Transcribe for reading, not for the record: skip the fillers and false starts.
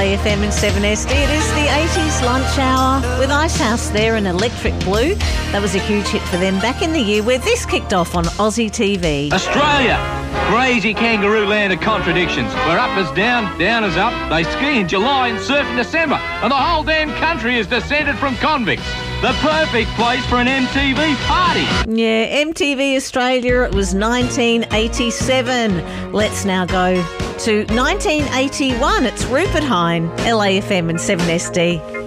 LAFM and 7SD. It is the 80s lunch hour with Icehouse there in Electric Blue. That was a huge hit for them back in the year where this kicked off on Aussie TV. Australia, crazy kangaroo land of contradictions. Where up is down, down is up. They ski in July and surf in December. And the whole damn country is descended from convicts. The perfect place for an MTV party. Yeah, MTV Australia, it was 1987. Let's now go to 1981. It's Rupert Hine, LAFM and 7SD.